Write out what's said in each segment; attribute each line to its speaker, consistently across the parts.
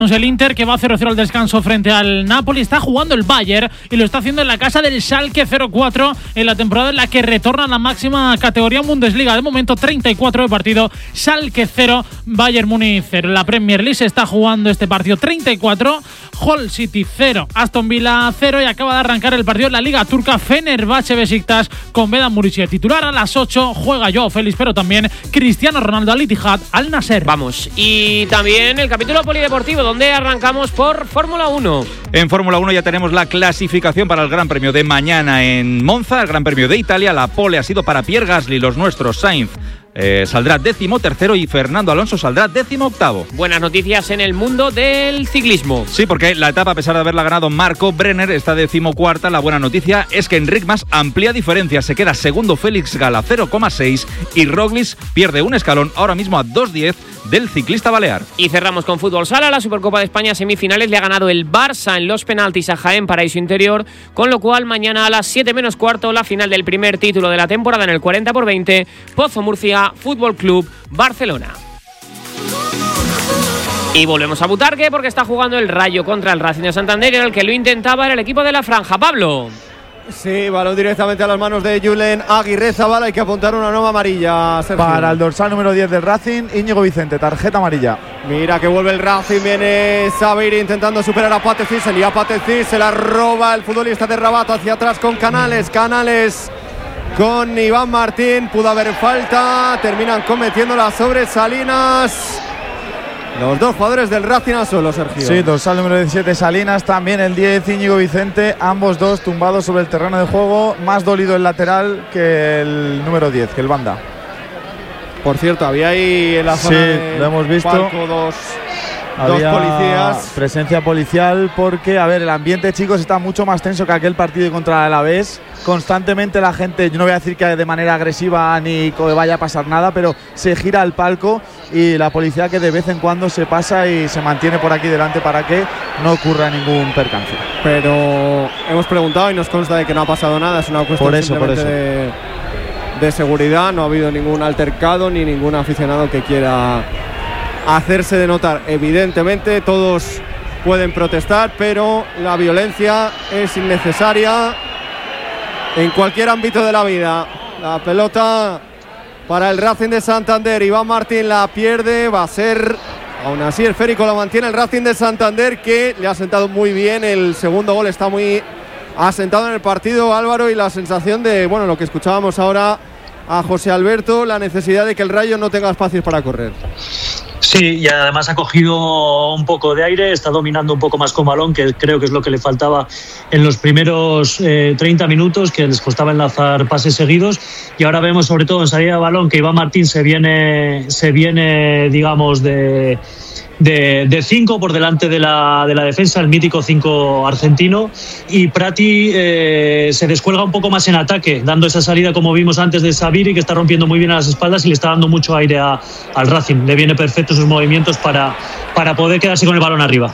Speaker 1: El Inter, que va 0-0 al descanso frente al Napoli, está jugando el Bayern y lo está haciendo en la casa del Schalke 0-4 en la temporada en la que retorna a la máxima categoría Bundesliga. De momento 34 de partido, Schalke 0, Bayern Múnich 0. La Premier League se está jugando este partido 34, Hull City 0, Aston Villa 0 y acaba de arrancar el partido en la Liga Turca, Fenerbahce Beşiktaş con Vedan Murici titular. A las 8 juega Joao Félix, pero también Cristiano Ronaldo al Ittihad, al Nasser.
Speaker 2: Vamos, y también el capítulo polideportivo, donde arrancamos por Fórmula 1.
Speaker 3: En Fórmula 1 ya tenemos la clasificación para el Gran Premio de mañana en Monza, el Gran Premio de Italia. La pole ha sido para Pierre Gasly, los nuestros. Sainz saldrá 13º y Fernando Alonso saldrá 18º.
Speaker 2: Buenas noticias en el mundo del ciclismo.
Speaker 3: Sí, porque la etapa, a pesar de haberla ganado Marco Brenner, está 14ª. La buena noticia es que Enric Mas amplía diferencias. Se queda segundo Félix Gala 0,6 y Roglic pierde un escalón ahora mismo a 2:10 del ciclista balear.
Speaker 2: Y cerramos con fútbol sala. La Supercopa de España semifinales le ha ganado el Barça en los penaltis a Jaén Paraíso Interior, con lo cual mañana a las 7 menos cuarto la final del primer título de la temporada en el 40x20, Pozo Murcia Fútbol Club Barcelona. Y volvemos a Butarque porque está jugando el Rayo contra el Racing de Santander, en el que lo intentaba era el equipo de la Franja. Pablo.
Speaker 4: Sí, balón directamente a las manos de Julen Aguirrezabala. Hay que apuntar una nueva amarilla, Sergio.
Speaker 5: Para el dorsal número 10 del Racing, Íñigo Vicente, tarjeta amarilla.
Speaker 4: Mira que vuelve el Racing, viene Sabir intentando superar a Pate Cissel y a Pate Cissel se la roba el futbolista de Rabat hacia atrás con Canales con Iván Martín, pudo haber falta, terminan cometiéndola sobre Salinas. Los dos jugadores del Racing a solo, Sergio.
Speaker 5: Sí, dorsal número 17 Salinas, también el 10 Íñigo Vicente, ambos dos tumbados sobre el terreno de juego, más dolido el lateral que el número 10, que el banda.
Speaker 4: Por cierto, había ahí en la zona
Speaker 5: lo hemos visto.
Speaker 4: Palco dos policías.
Speaker 5: Presencia policial porque, a ver, el ambiente, chicos, está mucho más tenso que aquel partido contra el Alavés. Constantemente la gente, yo no voy a decir que de manera agresiva ni que vaya a pasar nada, pero se gira al palco y la policía que de vez en cuando se pasa y se mantiene por aquí delante para que no ocurra ningún percance.
Speaker 4: Pero hemos preguntado y nos consta de que no ha pasado nada, es una cuestión simplemente de seguridad, no ha habido ningún altercado ni ningún aficionado que quiera hacerse de notar. Evidentemente todos pueden protestar, pero la violencia es innecesaria en cualquier ámbito de la vida. La pelota para el Racing de Santander, Iván Martín la pierde, va a ser, aún así esférico, lo mantiene el Racing de Santander, que le ha sentado muy bien, el segundo gol está muy asentado en el partido, Álvaro, y la sensación de, bueno, lo que escuchábamos ahora a José Alberto, la necesidad de que el Rayo no tenga espacios para correr.
Speaker 6: Sí, y además ha cogido un poco de aire, está dominando un poco más con balón, que creo que es lo que le faltaba en los primeros 30 minutos, que les costaba enlazar pases seguidos, y ahora vemos sobre todo en salida de balón que Iván Martín se viene digamos de 5 por delante de la defensa, el mítico 5 argentino, y Prati se descuelga un poco más en ataque, dando esa salida como vimos antes de Sabiri, que está rompiendo muy bien a las espaldas y le está dando mucho aire al Racing. Le viene perfecto sus movimientos para poder quedarse con el balón arriba.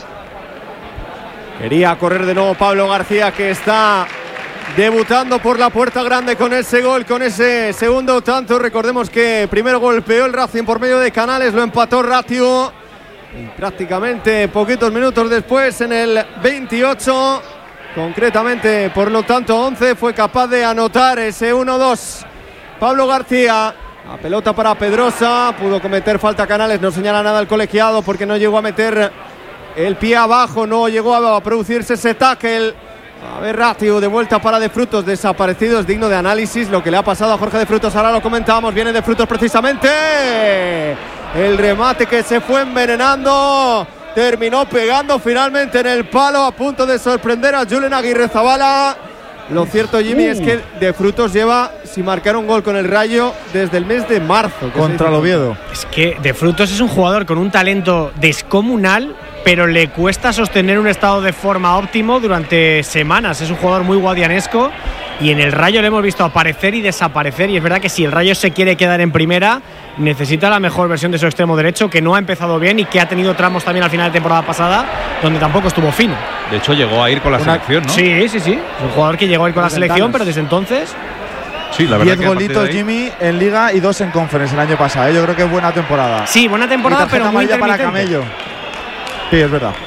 Speaker 4: Quería correr de nuevo Pablo García, que está debutando por la puerta grande con ese gol, con ese segundo tanto. Recordemos que primero golpeó el Racing por medio de Canales, lo empató Ratio. Y prácticamente poquitos minutos después, en el 28, concretamente por lo tanto 11, fue capaz de anotar ese 1-2 Pablo García. La pelota para Pedrosa, pudo cometer falta Canales, no señala nada el colegiado porque no llegó a meter el pie abajo, no llegó a producirse ese tackle. A ver, Ratio de vuelta para De Frutos, desaparecido, es digno de análisis lo que le ha pasado a Jorge De Frutos, ahora lo comentamos, viene De Frutos precisamente. El remate que se fue envenenando, terminó pegando finalmente en el palo, a punto de sorprender a Julen Aguirrezabala. Lo cierto, Jimmy, es que De Frutos lleva sin marcar un gol con el Rayo desde el mes de marzo.
Speaker 5: Contra el Oviedo.
Speaker 7: Es que De Frutos es un jugador con un talento descomunal, pero le cuesta sostener un estado de forma óptimo durante semanas. Es un jugador muy guadianesco y en el Rayo le hemos visto aparecer y desaparecer, y es verdad que si el Rayo se quiere quedar en primera, necesita la mejor versión de su extremo derecho, que no ha empezado bien y que ha tenido tramos también al final de temporada pasada donde tampoco estuvo fino.
Speaker 3: De hecho llegó a ir con la selección, ¿no?
Speaker 7: Sí. Es un jugador que llegó a ir con la selección, pero desde entonces...
Speaker 3: Sí, la verdad
Speaker 5: 10 golitos, Jimmy, en Liga y 2 en Conference el año pasado. Yo creo que es buena temporada.
Speaker 7: Sí, buena temporada, pero muy
Speaker 5: amarilla para
Speaker 7: intermitente.
Speaker 5: Camello. Sí, es verdad.